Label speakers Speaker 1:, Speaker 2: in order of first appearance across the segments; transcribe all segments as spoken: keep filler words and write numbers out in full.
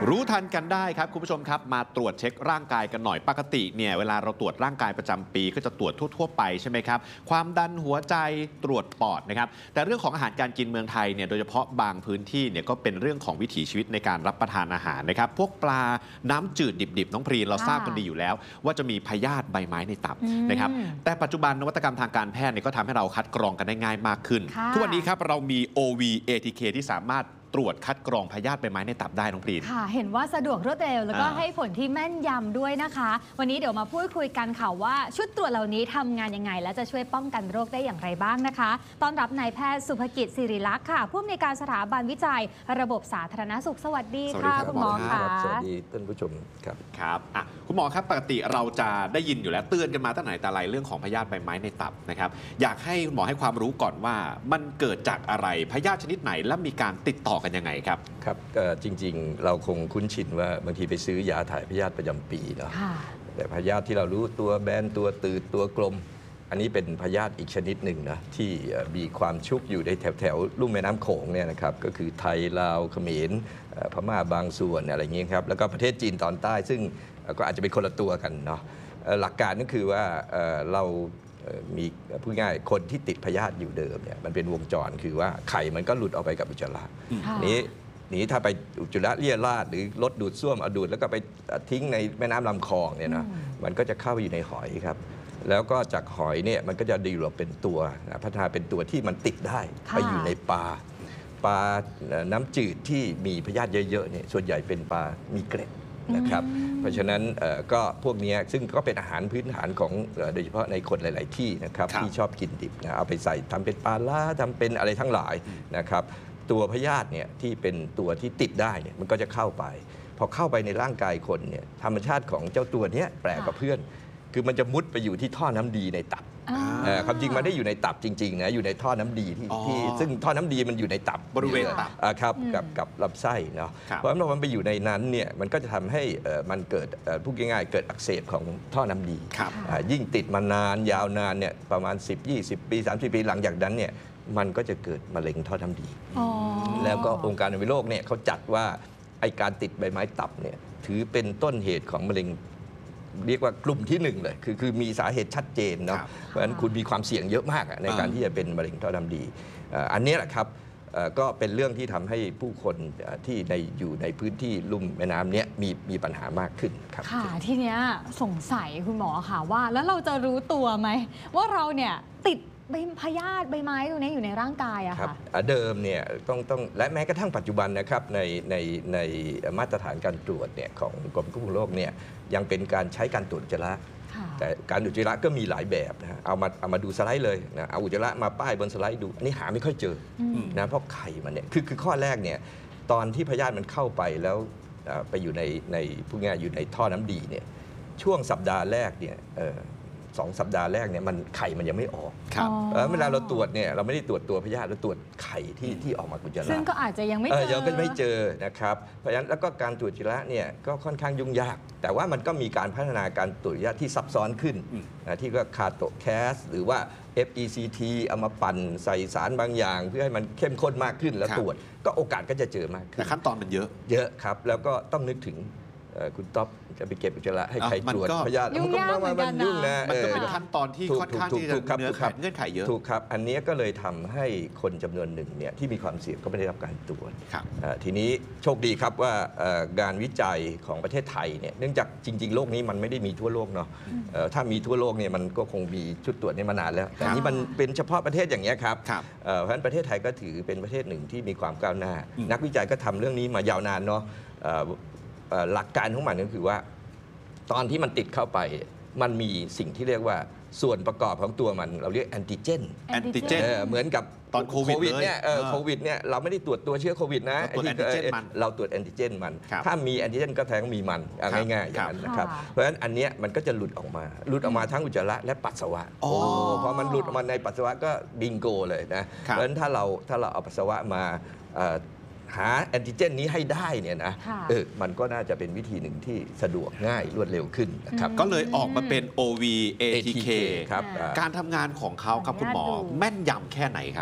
Speaker 1: รู้ทันกันได้ครับคุณผู้ชมครับมาตรวจเช็คร่างกายกันหน่อยปกติเนี่ยเวลาเราตรวจร่างกายประจำปีก็จะตรวจทั่วๆไปใช่ไหมครับความดันหัวใจตรวจปอดนะครับแต่เรื่องของอาหารการกินเมืองไทยเนี่ยโดยเฉพาะบางพื้นที่เนี่ยก็เป็นเรื่องของวิถีชีวิตในการรับประทานอาหารนะครับพวกปลาน้ำจืดดิบๆน้องพรีนเราทราบกันดีอยู่แล้วว่าจะมีพยาธิใบไม้ในตับนะครับแต่ปัจจุบันนวัตกรรมทางการแพทย์เนี่ยก็ทำให้เราคัดกรองกันได้ง่ายมากขึ้นทุกวันนี้ครับเรามี โอ วี เอ ที เค ที่สามารถตรวจคัดกรองพยาธิใบไม้ในตับได้น้องพรีน
Speaker 2: ค่ะเห็นว่าสะดวกรวดเร็วแล้วก็ให้ผลที่แม่นยำด้วยนะคะวันนี้เดี๋ยวมาพูดคุยกันค่ะว่าชุดตรวจเหล่านี้ทำงานยังไงและจะช่วยป้องกันโรคได้อย่างไรบ้างนะคะต้อนรับนายแพทย์สุภกิจศิริลักษณ์ค่ะผู้อำนวยการสถาบันวิจัยระบบสาธารณสุขสวัสดีค่ะคุณหมอค่ะ
Speaker 3: สวัสดีท่านผู้ชมครับ
Speaker 1: ครับอ่ะคุณหมอครับปกติเราจะได้ยินอยู่แล้วเตือนกันมาตั้งไหนแต่ไรเรื่องของพยาธิใบไม้ในตับนะครับอยากให้คุณหมอให้ความรู้ก่อนว่ามันเกิดจากอะไรพยาธิชนิดไหนและมีการติดต่อกันยังไงครับ
Speaker 3: ครับจริงๆเราคงคุ้นชินว่าบางทีไปซื้อยาถ่ายพยาธิประจำปีเนาะแต่พยาธิที่เรารู้ตัวแบนตัวตืดตัวกลมอันนี้เป็นพยาธิอีกชนิดหนึ่งนะที่มีความชุกอยู่ในแถวๆลุ่มแม่น้ำโขงเนี่ยนะครับก็คือไทยลาวเขมรพม่าบางส่วนอะไรอย่างเงี้ยครับแล้วก็ประเทศจีนตอนใต้ซึ่งก็อาจจะเป็นคนละตัวกันเนาะหลักการก็คือว่าเรามีพูดง่ายคนที่ติดพยาธิอยู่เดิมเนี่ยมันเป็นวงจรคือว่าไข่มันก็หลุดออกไปกับอุจจาระนี้นี้ถ้าไปอุจจาระเลี่ยราดหรือรถดูดซ่วมเอาดูดแล้วก็ไปทิ้งในแม่น้ำลำคลองเนี่ยนะมันก็จะเข้าไปอยู่ในหอยครับแล้วก็จากหอยเนี่ยมันก็จะดีลเป็นตัวพัฒนาเป็นตัวที่มันติดได้ไปอยู่ในปลาปลาน้ำจืดที่มีพยาธิเยอะๆเนี่ยส่วนใหญ่เป็นปลามีเกล็ดนะครับเพราะฉะนั้นก็พวกนี้ซึ่งก็เป็นอาหารพื้นฐานของโดยเฉพาะในคนหลายๆที่นะครับที่ชอบกินดิบนะเอาไปใส่ทำเป็นปลาล่าทำเป็นอะไรทั้งหลายนะครับตัวพยาธิเนี่ยที่เป็นตัวที่ติดได้เนี่ยมันก็จะเข้าไปพอเข้าไปในร่างกายคนเนี่ยธรรมชาติของเจ้าตัวนี้แปลกกว่าเพื่อนคือมันจะมุดไปอยู่ที่ท่อน้ำดีในตับความจริงมันได้อยู่ในตับจริงๆนะอยู่ในท่อน้ำดีที่ที่ซึ่งท่อน้ำดีมันอยู่ในตับบ
Speaker 1: ริเวณตับ
Speaker 3: ครับกับกับลำไส้เนาะเพราะฉะนั้นมันไปอยู่ในนั้นเนี่ยมันก็จะทำให้มันเกิดพูดง่ายๆเกิดอักเสบของท่อน้ำดียิ่งติดมานานยาวนานเนี่ยประมาณสิบ ยี่สิบ ปี สามสิบ ปีหลังจากนั้นเนี่ยมันก็จะเกิดมะเร็งท่อน้ำดีแล้วก็องค์การอนามัยโลกเนี่ยเขาจัดว่าไอการติดใบไม้ตับเนี่ยถือเป็นต้นเหตุของมะเร็งเรียกว่ากลุ่มที่หนึ่งเลยคือคือมีสาเหตุชัดเจนเนาะเพราะฉะนั้นคุณมีความเสี่ยงเยอะมากในการที่จะเป็นมะเร็งท่อน้ำดีอันนี้แหละครับก็เป็นเรื่องที่ทำให้ผู้คนที่ในอยู่ในพื้นที่ลุ่มแม่น้ำเนี้ยมีมีปัญหามากขึ้นครับ
Speaker 2: ค่ะทีเนี้ยสงสัยคุณหมอค่ะว่าแล้วเราจะรู้ตัวไหมว่าเราเนี่ยติดใบพยาธิใบไม้ตรงนี้อยู่ในร่างกายอะค่ะ
Speaker 3: เดิมเนี่ยต้องต้องและแม้กระทั่งปัจจุบันนะครับในในในมาตรฐานการตรวจเนี่ยของกรมควบคุมโรคเนี่ยยังเป็นการใช้การตรวจอุจจาระแต่การตรวจอุจจาระก็มีหลายแบบนะเอามาเอามาดูสไลด์เลยนะเอาอุจจาระมาป้ายบนสไลด์ดูอันนี้หาไม่ค่อยเจอนะเพราะไข่มันเนี่ยคือคือข้อแรกเนี่ยตอนที่พยาธิมันเข้าไปแล้วไปอยู่ในในพูดง่ายอยู่ในท่อน้ำดีเนี่ยช่วงสัปดาห์แรกเนี่ยสองสัปดาห์แรกเนี่ยมันไข่มันยังไม่ออกครับเวลาเราตรวจเนี่ยเราไม่ได้ตรวจตัวพยาธิเราตรวจไข่ที่ที่ออกมาอุจจาระ
Speaker 2: ซึ่งก็อาจจะยังไม่เจอ
Speaker 3: ยังก็ไม่เจอนะครับเพราะฉะนั้นแล้วก็การตรวจอุจจาระเนี่ยก็ค่อนข้างยุ่งยากแต่ว่ามันก็มีการพัฒนาการตรวจอุจจาระที่ซับซ้อนขึ้นนะที่ก็คาโตแคสหรือว่า เอฟ อี ซี ที เอามาปั่นใส่สารบางอย่างเพื่อให้มันเข้มข้นมากขึ้นแล้วตรวจก็โอกาสก็จะเจอมากขึ้น
Speaker 1: แต่ขั้นตอนมันเยอะ
Speaker 3: เยอะครับแล้วก็ต้องนึกถึงคุณต๊อบจะไปเก็บอุจจาระให้ใครตรวจพยาธิ
Speaker 2: ยุ่งยากเหมือนกันนะ
Speaker 1: มันก็เป็นขั้นตอนที่ค่อนข้างที่จะเนื้อเงื่อนไขเยอะ
Speaker 3: ถูกครับอันนี้ก็เลยทำให้คนจำนวนหนึ่งเนี่ยที่มีความเสี่ยงก็ไม่ได้รับการตรวจทีนี้โชคดีครับว่างานวิจัยของประเทศไทยเนี่ยเนื่องจากจริงๆโลกนี้มันไม่ได้มีทั่วโลกเนาะถ้ามีทั่วโลกเนี่ยมันก็คงมีชุดตรวจนี้มานานแล้วแต่นี้มันเป็นเฉพาะประเทศอย่างนี้ครับเพราะฉะนั้นประเทศไทยก็ถือเป็นประเทศหนึ่งที่มีความก้าวหน้านักวิจัยก็ทำเรื่องนี้มายาวนานเนาะหลักการของมันก็คือว่าตอนที่มันติดเข้าไปมันมีสิ่งที่เรียกว่าส่วนประกอบของตัวมันเราเรียกแอนติเจน
Speaker 1: แอนติเจน
Speaker 3: เหมือนกับ
Speaker 1: ตอนโควิด
Speaker 3: เนี่ยโควิดเนี่ยเราไม่ได้ตรวจตัวเชื้อโควิดนะ
Speaker 1: ตรวจแอนติเจนมัน
Speaker 3: เราตรวจแอนติเจนมันถ้ามีแอนติเจนก็แทงมีมันง่ายๆอย่างนั้นนะครับเพราะฉะนั้นอันนี้มันก็จะหลุดออกมาหลุดออกมาทั้งอุจจาระและปัสสาวะโอ้พอมันหลุดออกมาในปัสสาวะก็บิงโกเลยนะเพราะฉะนั้นถ้าเราถ้าเราเอาปัสสาวะมาหาแอนติเจนนี้ให้ได้เนี่ยนะเออมันก็น่าจะเป็นวิธีหนึ่งที่สะดวกง่ายรวดเร็วขึ้นนะครับ
Speaker 1: ก็เลยออกมาเป็น โอ วี เอ ที เค
Speaker 3: ครับ
Speaker 1: การทำงานของเขาครับคุณหมอแม่นยำแค่ไหนครับ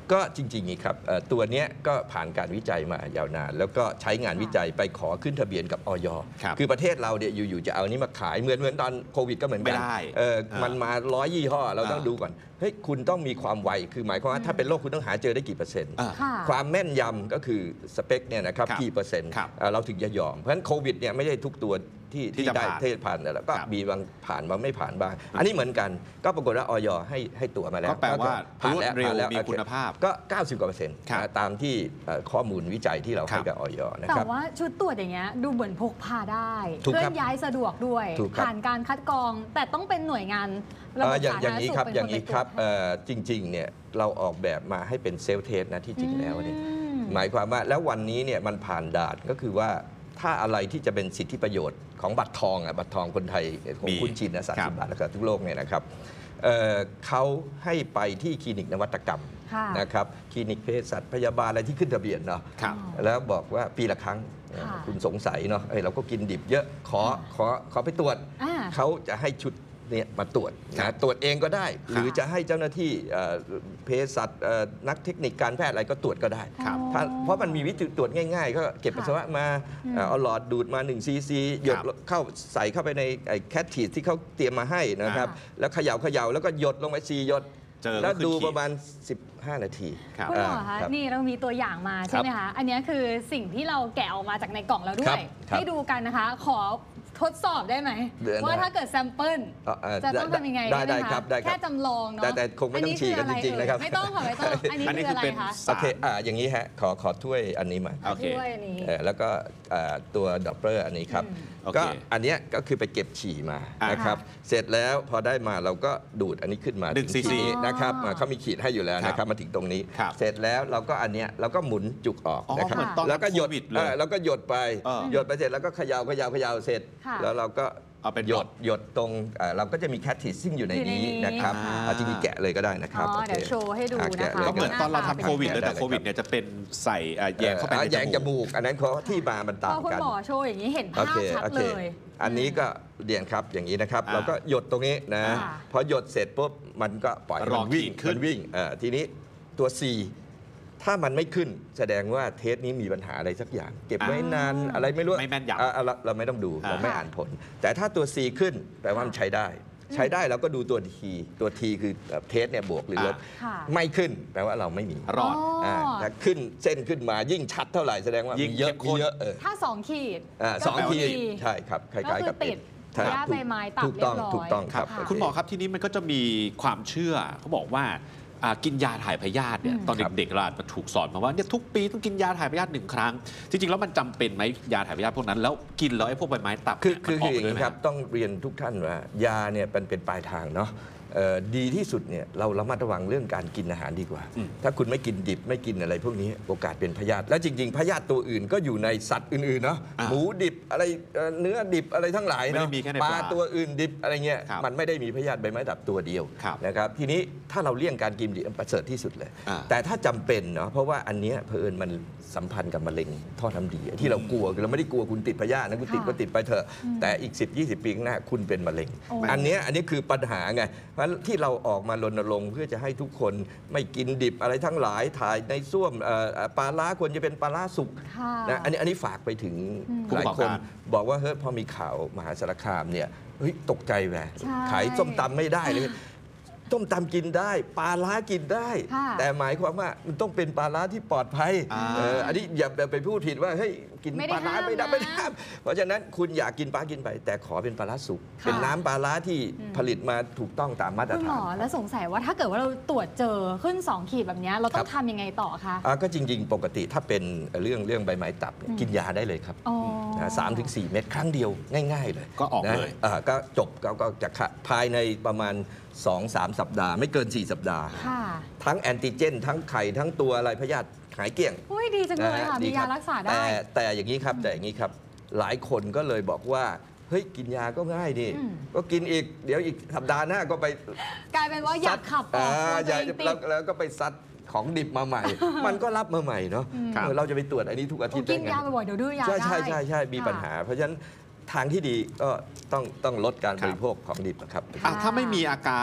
Speaker 3: ก็จริงๆนี่ครับเอ่อตัวเนี้ยก็ผ่านการวิจัยมายาวนานแล้วก็ใช้งานวิจัยไปขอขึ้นทะเบียนกับอย
Speaker 1: ครับ
Speaker 3: คือประเทศเราเนี่ยอยู่ๆจะเอานี้มาขายเหมือนเหมือนตอนโควิดก็เหมือนกัน
Speaker 1: ไม่ได้
Speaker 3: เออ
Speaker 1: อ่ามั
Speaker 3: มันมาร้อยยี่ห้อเราต้อง
Speaker 1: อ่า
Speaker 3: ดูก่อนเฮ้ยคุณต้องมีความไวคือหมายความว่าถ้าเป็นโรคคุณต้องหาเจอได้กี่เปอร์เซ็นต์
Speaker 1: อ่า
Speaker 2: ค่ะ
Speaker 3: ความแม่นยำก็คือสเปคเนี่ยนะครับ
Speaker 1: ครับ
Speaker 3: กี่เปอร์เซ็นต์
Speaker 1: ครับ
Speaker 3: เอ่อเราถึงจะยอมเพราะฉะนั้นโควิดเนี่ยไม่ใช่ทุกตัวที่
Speaker 1: ที่
Speaker 3: ที่
Speaker 1: จะ
Speaker 3: ได้
Speaker 1: ผ่าน
Speaker 3: เทศผ่านแล้วก็
Speaker 1: ครับ
Speaker 3: มีบางผ่านบางไม่ผ่านบ้าง อันนี้เหมือนกันก็ปรากฏว่าอยให้ให้ตัวมาแล้ว
Speaker 1: ก็แปลว่า
Speaker 3: ผ่านแล้ว
Speaker 1: รวดเร็ว
Speaker 3: ผ่านแล้ว
Speaker 1: มี
Speaker 3: โอเ
Speaker 1: คุณภาพ
Speaker 3: ก็ เก้าสิบกว่าเปอร์เซ็นต์
Speaker 1: ครับ
Speaker 3: นะตามที่เอ่อข้อมูลวิจัยที่เรา
Speaker 1: ครั
Speaker 3: ให้
Speaker 1: บ
Speaker 3: กับอยนะ
Speaker 2: แต่
Speaker 3: ครับ
Speaker 2: ว่าชุดตรวจอย่างเงี้ยดูเหมือนพกพาได้
Speaker 3: ถูก
Speaker 2: เคลื่
Speaker 3: ครั
Speaker 2: อบ นย้ายสะดวกด้วย
Speaker 3: ถูกครับ
Speaker 2: ผ่านการคัดกรอง แต่ต้องเป็นหน่วยงานระบ
Speaker 3: เอ่
Speaker 2: บ
Speaker 3: ออย่าง
Speaker 2: สา
Speaker 3: อ
Speaker 2: ธา
Speaker 3: ย่าร ง
Speaker 2: ณ
Speaker 3: นี้
Speaker 2: สุข
Speaker 3: ครับ
Speaker 2: เป็น
Speaker 3: อย่า
Speaker 2: ค
Speaker 3: ง
Speaker 2: นไป
Speaker 3: นี้
Speaker 2: ต
Speaker 3: ค
Speaker 2: รว
Speaker 3: รั
Speaker 2: จ
Speaker 3: บเอ่อจริงๆเนี่ยเราออกแบบมาให้เป็นเซลฟ์เทสนะที่จริงแล้วเนี่ย
Speaker 2: อืม
Speaker 3: หมายความว่าแล้ววันนี้เนี่ยมันผ่านด่านก็คือว่าถ้าอะไรที่จะเป็นสิทธิประโยชน์ของบัตรทองอ่ะบัตรทองคนไทยคง
Speaker 1: มี
Speaker 3: คุ้นชินนะสาม
Speaker 1: ครั
Speaker 3: สิ
Speaker 1: บ
Speaker 3: บบาทแล้วก็ทุกโลกเนี่ยนะครับเอ่อเขาให้ไปที่คลินิกนวัตกรรม
Speaker 2: ค่ะ
Speaker 3: นะครับคลินิกเภสัชพยาบาลอะไรที่ขึ้นทะเบียนเนาะ
Speaker 1: ครับ
Speaker 3: แล้วบอกว่าปีละครั้ง
Speaker 2: ค่ะ
Speaker 3: คุณสงสัยเนาะเอ้ยเราก็กินดิบเยอะขอขอขอไปตรวจ
Speaker 2: อ่า
Speaker 3: เขาจะให้ชุดเนี่ยมาตรวจ
Speaker 1: ครั
Speaker 3: นะ
Speaker 1: บ
Speaker 3: ตรวจเองก็ได้
Speaker 1: ครับ
Speaker 3: หรือจะให้เจ้าหน้าที่เอ่อเภสัชเอ่อนักเทคนิคการแพทย์อะไรก็ตรวจก็ได้
Speaker 1: ครับ
Speaker 3: ถ้าเพราะมันมีวิธีตรวจง่ายๆ ก็เก็บปัสสาวะมา
Speaker 2: อืม
Speaker 3: เอ่อเอาหลอดดูดมา1ซีซีหยด
Speaker 1: ครับ
Speaker 3: เข้าใส่เข้าไปในไอ้แคททีสที่เขาเตรียมมาให้นะครับ
Speaker 2: อ่า
Speaker 3: แล้วเขย่าเขย่าแล้วก็หยดลงไปสี่หยด
Speaker 1: เจอ
Speaker 3: แล้ว
Speaker 1: ก็ขึ้น
Speaker 3: ดู
Speaker 1: ขีด
Speaker 3: ประมาณสิบห้านาที
Speaker 1: ครับ
Speaker 2: คุณหมอ
Speaker 3: อ่า
Speaker 2: คะ
Speaker 3: ครับ
Speaker 2: นี่เรามีตัวอย่างมาใช่ไหมคะ อันนี้คือสิ่งที่เราแกะออกมาจากในกล่องแล้วด้
Speaker 3: ครั
Speaker 2: วย
Speaker 3: บครับ
Speaker 2: ให้ดูกันนะคะ ขอทดสอบได้ไหม
Speaker 3: เดี๋ยวนะ
Speaker 2: ว่าถ้าเกิดแซมเปิล
Speaker 3: เอ่อเอ่อ
Speaker 2: จะต้องทำยังไง
Speaker 3: ได้
Speaker 2: หม
Speaker 3: ได้
Speaker 2: คะ
Speaker 3: ครับได้ครับ
Speaker 2: แค่จำลองเนาะ
Speaker 3: แต่แต่คงไม่ต้องฉี่กันจริงๆนะครับ
Speaker 2: ไม่ต้องค่ะไม่ต้องอันนี้
Speaker 1: อันนี้
Speaker 2: คืออะไร
Speaker 1: คือเป็น
Speaker 2: คะ
Speaker 3: โอเคอ่าอย่างนี้ฮะขอขอถ้วยอันนี้มา
Speaker 1: โอเค
Speaker 2: ด้วยอันนี้
Speaker 3: เอ่อแล้วก็อ่าตัวดับเบิลอันนี้ครับ
Speaker 2: อืม
Speaker 1: โอเค
Speaker 3: ก็อันเนี้ยก็คือไปเก็บฉี่มา
Speaker 1: อ่าน
Speaker 3: นะครับ เสร็จแล้วพอได้มาเราก็ดูดอันนี้ขึ้นมา
Speaker 1: หนึ่ง
Speaker 3: ถึ
Speaker 1: ซีซี
Speaker 3: ขีดนะครับ
Speaker 2: อ๋อ
Speaker 3: อ่าเขามีขีดให้อยู่แล้ว
Speaker 1: ครับ
Speaker 3: นะครับมาถึงตรงนี้
Speaker 1: ครับ
Speaker 3: เสร็จแล้วเราก็อันเนี้ยเราก็หมุนจุกออก
Speaker 1: อ๋อ
Speaker 3: นะครับ
Speaker 1: เหมือนตอน
Speaker 3: แล้วก็หยด
Speaker 1: โควิดเลย
Speaker 3: เออแล้วก็หยดไป
Speaker 1: เออ
Speaker 3: หยดไปเสร็จแล้วก็เขย่าเขย่าเขย่าเสร็จ
Speaker 2: ค่ะ
Speaker 3: แล้วเราก็
Speaker 1: เอาเป็น
Speaker 3: หย
Speaker 1: หย
Speaker 3: ด
Speaker 1: ด
Speaker 3: หยดตรงเอ่อเราก็จะมีแคททิสซิ่งอยู่ใน
Speaker 2: อยู่ใน
Speaker 3: นี้
Speaker 2: นี้
Speaker 3: นะครับ
Speaker 1: อ่า
Speaker 3: อาจจะมีแกะเลยก็ได้นะครับ
Speaker 2: อ๋อ
Speaker 3: โอค
Speaker 2: เดี๋ยวโชว์ให้ดู
Speaker 3: อ่า
Speaker 2: นะ
Speaker 3: แกะ
Speaker 2: คะ
Speaker 3: เลย
Speaker 1: ก็เหมือนตอนเราทำโควิดเลยแต่
Speaker 3: ได้เลย
Speaker 1: โควิดเนี่ยจะเป็นใส่เอ่อแยงเข้าไป
Speaker 3: อ่อ
Speaker 1: ใน
Speaker 3: แยง
Speaker 1: จ
Speaker 3: จ
Speaker 1: มู
Speaker 3: มู
Speaker 1: ก
Speaker 3: ก อันนั้นเขาที่มามัน
Speaker 2: พ
Speaker 3: ต่า
Speaker 2: อง คุณ
Speaker 3: กัน
Speaker 2: หมอโชว์อย่างนี้เห็น
Speaker 3: โอ
Speaker 2: ภาพ
Speaker 3: เค
Speaker 2: ชัด
Speaker 3: โอเค
Speaker 2: เลย
Speaker 3: อันนี้ก็เรียนครับอย่างนี้นะครับ
Speaker 1: อ่า
Speaker 3: เราก็หยดตรงนี้นะ
Speaker 2: ค่ะ
Speaker 3: พอหยดเสร็จปุ๊บมันก็ปล่อยให้
Speaker 1: รอ
Speaker 3: มันวิ่ง
Speaker 1: ขีดขึ้น
Speaker 3: มันวิ่งเอ่อทีนี้ตัว C ถ้ามันไม่ขึ้นแสดงว่าเทสนี้มีปัญหาอะไรสักอย่าง เก็บไว้นานอะไรไม่รู้
Speaker 1: ไม่แม่นยำ
Speaker 3: อ่ะอ่ะเราเราไม่ต้องดู
Speaker 1: อ่า
Speaker 3: เราไม่อ่านผล แต่ถ้าตัว C ขึ้นแปลว่ามันใช้ได้ ใช้ได้เราก็ดูตัว T ตัว T คือเทสเนี่ยบวกหรือลบ
Speaker 2: ค่ะ
Speaker 3: ไม่ขึ้นแปลว่าเราไม่มี
Speaker 1: รอด
Speaker 2: อ๋อ
Speaker 3: าถ้าขึ้นเส้นขึ้นมายิ่งชัดเท่าไหร่แสดงว่า
Speaker 1: ยิ่ง
Speaker 3: มีเยอะ
Speaker 1: เข้มข้
Speaker 3: มี
Speaker 1: น
Speaker 3: เยอะเออ
Speaker 2: ถ้าสองขีด
Speaker 3: อ่า
Speaker 2: ก็
Speaker 3: สอง
Speaker 2: คือ
Speaker 3: ที
Speaker 2: ดี
Speaker 3: ใช่ครับคล้ายๆกับ
Speaker 2: ก็คือติด
Speaker 3: ใช่
Speaker 2: พยาธิใบไม้ตับ
Speaker 3: ถูกต้อง
Speaker 2: เรียบร้อย
Speaker 3: ถูกต้องครับ
Speaker 2: ค่ะ
Speaker 3: โเ
Speaker 1: คุณหมอครับที่นี้มันก็จะมีความเชื่อเขาบอกว่าอ่ากินยาถ่ายพยาธิเนี่ย
Speaker 2: อืม
Speaker 1: ตอน
Speaker 3: ครับ
Speaker 1: เด็กๆเราอาจจะถูกสอนมาว่าเนี่ยทุกปีต้องกินยาถ่ายพยาธิหนึ่งครั้ง จริงๆแล้วมันจำเป็นไหมยาถ่ายพยาธิพวกนั้น แล้วกินแล้วไอ้พวกใบไม้ตับ
Speaker 3: คือ
Speaker 1: เนี่ย
Speaker 3: คือ
Speaker 1: มัน
Speaker 3: คืออย่าง
Speaker 1: ก
Speaker 3: นี้
Speaker 1: ด้วยไหม
Speaker 3: ครับต้องเรียนทุกท่านว่ายาเนี่ยเป็นเป็นปลายทางเนาะเอ่อดีที่สุดเนี่ยเราระมัดระวังเรื่องการกินอาหารดีกว่า
Speaker 1: อืม
Speaker 3: ถ้าคุณไม่กินดิบไม่กินอะไรพวกนี้โอกาสเป็นพยาธิและจริง ๆพยาธิตัวอื่นก็อยู่ในสัตว์อื่นๆเนาะ
Speaker 1: อ่า
Speaker 3: หมูดิบอะไรเอ่อเนื้อดิบอะไรทั้งหลาย
Speaker 1: ไม่ได้
Speaker 3: เนาะ
Speaker 1: มีแค่ใน
Speaker 3: ป
Speaker 1: ป
Speaker 3: ลา
Speaker 1: ลา
Speaker 3: ตัวอื่นดิบอะไรเงี้ย
Speaker 1: ครับ
Speaker 3: มันไม่ได้มีพยาธิใบไม้ตับตัวเดียว
Speaker 1: ครับ
Speaker 3: นะครับทีนี้ถ้าเราเลี่ยงการกินดิบมันประเสริฐที่สุดเลย
Speaker 1: อ่า
Speaker 3: แต่ถ้าจำเป็นเนาะเพราะว่าอันเนี้ยเผอิญมันสัมพันธ์กับมะเร็งท่อน้ำดีที่เรากลัวคือเราไม่ได้กลัวคุณติดพยาธินะคุณติด
Speaker 2: ค่ะ
Speaker 3: ก็ติดไปเถอะแต่อีก สิบ ยี่สิบ ปีข้างหน้าคุณเป็นมะเร็ง
Speaker 2: โอ้
Speaker 3: อันเนี้ยอันนี้คือปัญหาไงเพราะฉะนั้นที่เราออกมารณรงค์เพื่อจะให้ทุกคนไม่กินดิบอะไรทั้งหลายถ่ายในส้วมเอ่อเอ่อปลาล้าควรจะเป็นปลาล้าสุก
Speaker 2: ค่ะ
Speaker 3: นะอันนี้อันนี้ฝากไปถึง
Speaker 2: อืม
Speaker 3: หลาย
Speaker 1: ผู้ประกอบ
Speaker 3: คน
Speaker 1: การ
Speaker 3: บอกว่าเฮ้ยพอมีข่าวมหาสารคามเนี่ยเฮ้ยตกใจแหวะ
Speaker 2: ใช่
Speaker 3: ขายส้มตำไม่ได้เลยส้มตำกินได้ปลาล้ากินได้
Speaker 2: ค่ะ
Speaker 3: แต่หมายความว่ามันต้องเป็นปลาล้าที่ปลอดภัย
Speaker 1: อ่า
Speaker 3: เอออันนี้อย่าไปพูดผิดว่าเฮ้ยกิน
Speaker 2: ไม่
Speaker 3: ป
Speaker 2: ได้
Speaker 3: ลาล้า
Speaker 2: ห้าม
Speaker 3: ไม่ได้
Speaker 2: นะ
Speaker 3: ไม่ได้ห้ามเพราะฉะนั้นคุณอยากกินปลากินไป แต่ขอเป็นปลาล้าสุก
Speaker 2: ค่ะ
Speaker 3: เป็นน้ำปลาล้าที่
Speaker 2: อืม
Speaker 3: ผลิตมาถูกต้องตามมาตร
Speaker 2: คุณหม
Speaker 3: ฐาน
Speaker 2: อแล้วสงสัยว่าถ้าเกิดว่าเราตรวจเจอขึ้นสองขีดแบบเนี้ยเราต้องทำยังไงต่อคะ
Speaker 3: อ่าก็จริง ๆ ปกติถ้าเป็นเรื่องเรื่องใบไม้ตับเนี่ย
Speaker 2: อืม
Speaker 3: กินยาได้เลยครับ
Speaker 2: อ๋อ
Speaker 3: นะสามถึงสี่เม็ดครั้งเดียวง่าย ๆ เลย
Speaker 1: ก็ออก
Speaker 3: นะ
Speaker 1: เลย
Speaker 3: อ่าก็จบก็ก็จะภายในประมาณ สองสาม สัปดาห์ ไม่เกิน สี่ สัปดาห์
Speaker 2: ค่ะ
Speaker 3: ทั้งแอนติเจน ทั้งไข่ทั้งตัวอะไรพยาธิหายเกลี้ยง
Speaker 2: อุ้ยดีจังเลยค่ะ
Speaker 3: นะ
Speaker 2: มี
Speaker 3: ดีค
Speaker 2: ยา
Speaker 3: บ
Speaker 2: รักษาได้
Speaker 3: แต่แต่อย่างนี้ครับแต่อย่างนี้ครับ หลายคนก็เลยบอกว่าเฮ้ยกินยาก็ง่ายดิ
Speaker 2: อืม
Speaker 3: ก็กินอีกเดี๋ยวอีกสัปดาห์หน้าก็ไป
Speaker 2: กลายเป็นว่าอยากขับออก
Speaker 3: อ่า
Speaker 2: ตัว
Speaker 3: อ
Speaker 2: เอย
Speaker 3: าก
Speaker 2: งติ
Speaker 3: แล้ว
Speaker 2: ด
Speaker 3: แล้วก็ไปซัดของดิบมาใหม่ มันก็รับมาใหม่เนาะ
Speaker 1: ครับ
Speaker 3: เออเราจะไปตรวจอันนี้ทุกอาทิตย์
Speaker 2: กิน
Speaker 3: ได้ไง
Speaker 2: ยาบ่อยๆเดี๋ยวดื้อยา
Speaker 3: ใช่
Speaker 2: ได้
Speaker 3: ใช่ใช่ใช่มี
Speaker 2: ค่ะ
Speaker 3: ปัญหา เพราะฉะนั้นทางที่ดีก็ต้องต้องลดการ
Speaker 1: ครับ
Speaker 3: บริโภคของดิบนะครับ
Speaker 1: อ่ะถ้าไม่มีอาการ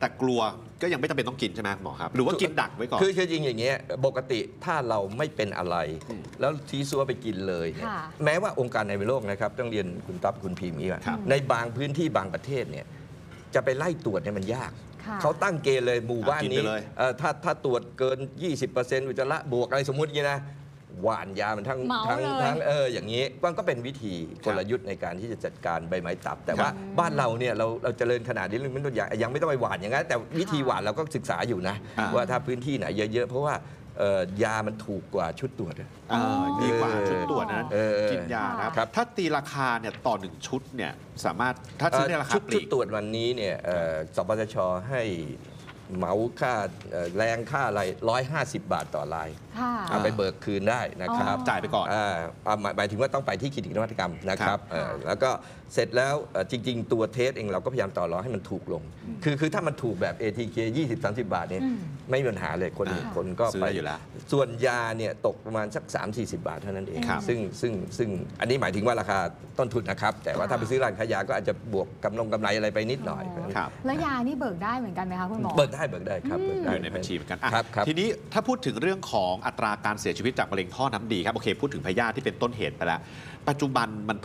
Speaker 1: แต่กลัวก็ยังไม่จำเป็นต้องกินใช่ไหมหมอครับหรือว่ากินดักไว้ก่อน
Speaker 3: คือคือจริงอย่างเงี้ยปกติถ้าเราไม่เป็นอะไร แล้วทีซัวไปกินเลยเนี่ย
Speaker 2: ค่ะ
Speaker 3: แม้ว่าองค์การในโลกนะครับต้องเรียนคุณตั๊บคุณพีมนี้ว่า
Speaker 1: ครับ
Speaker 3: ในบางพื้นที่บางประเทศเนี่ยจะไปไล่ตรวจเนี่ยมันยาก
Speaker 2: ค่ะ
Speaker 3: เขาตั้งเกณฑ์เลยหมู่บ้าน
Speaker 1: อ่ะกิน
Speaker 3: นี้
Speaker 1: ไปเลย
Speaker 3: เอ่อถ้าถ้าตรวจเกิน ยี่สิบเปอร์เซ็นต์ อุจจาระบวกอะไรสมมุติอย่างนี้นะหว่านยามันทั้ง
Speaker 2: เหมา
Speaker 3: ทั้ง
Speaker 2: เลย
Speaker 3: ทั้งเอออย่างนี้มันก็เป็นวิธีกลยุทธ์ในการที่จะจัดการใบไม้ตับ แต่ว่าบ้านเราเนี่ยเราเราเจริญขนาดนี้มันต้องอย่างยังไม่ต้องไปหว่านอย่างนั้นแต่วิธีหว่านเราก็ศึกษาอยู่นะ
Speaker 1: อ่า
Speaker 3: ว่าถ้าพื้นที่ไหนเยอะๆเพราะว่าเอ่อยามันถูกกว่าชุดตรวจอะ
Speaker 1: เออดีกว่าชุดตรวจนะ
Speaker 3: เออ
Speaker 1: กินยานะครับ
Speaker 3: ครับ
Speaker 1: ถ้าตีราคาเนี่ยต่อหนึ่งชุดเนี่ยสามารถถ้าซื้อในราคา
Speaker 3: ชุด
Speaker 1: ป
Speaker 3: ชุ
Speaker 1: ลี
Speaker 3: ด
Speaker 1: ก
Speaker 3: ตรวจวันนี้เนี่ยเอ่อสปสชให้เหมาค่าเอ่อแรงค่าอะไรร้อยห้าสิบบาทต่อราย
Speaker 2: ค่ะ
Speaker 3: เอาไปเบิกคืนได้นะครับ
Speaker 2: อ๋อ
Speaker 1: จ่ายไปก่อน
Speaker 3: อ่าอ่าหมายหมายถึงว่าต้องไปที่คลินิกนวัตกรรมนะค
Speaker 1: ครั
Speaker 3: รับบ เอ่อแล้วก็เสร็จแล้วเอ่อจริง ๆ ตัวเทสเองเราก็พยายามต่อรองให้มันถูกลง คือคือถ้ามันถูกแบบ เอ ที เค ยี่สิบ สามสิ บาทเนี่ย
Speaker 2: อืม
Speaker 3: ไม่มีปัญหาเลยคน
Speaker 1: อ่า
Speaker 3: คนก็
Speaker 1: ซื้อ
Speaker 3: ไป
Speaker 1: ได้อยู่แล้ว
Speaker 3: ส่วนยาเนี่ยตกประมาณสัก สามสี่สิ บาทเท่านั้นเอง
Speaker 1: ครับ
Speaker 3: ซึ่งซึ่งซึ่งอันนี้หมายถึงว่าราคาต้นทุนนะครับ แต่ว่าถ้าไปซื้อร้านขายยาก็อาจจะบวกกำลงกำไรอะไรไปนิดหน่อย
Speaker 1: ครับ
Speaker 2: แล้วยานี่เบิกได้เหมือนกันไหมคะคุณหมอ
Speaker 3: เบิกได้เบิกได้ครับเบิกได้
Speaker 1: อยู่ในบัญชีเหมือนกันอ่ะ
Speaker 3: ครับครับ
Speaker 1: ทีนี้ถ้าพูดถึงเรื่องของอัตราการเสียชีวิตจากมะเร็งท่อน้ำดีครับโอเคพูดถึงพยาธิที่เป็นต้นเหตุไปแล้ว ปัจจุบันมัน